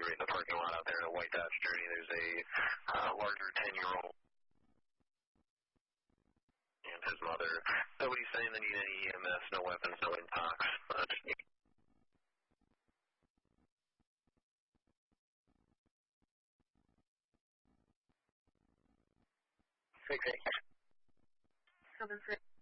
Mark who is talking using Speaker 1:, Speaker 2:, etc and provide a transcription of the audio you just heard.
Speaker 1: right in the parking lot out there in a white Dodge Journey. There's a larger 10-year-old and his mother. Nobody's saying they need any EMS, no weapons, no intox. Just need
Speaker 2: Okay.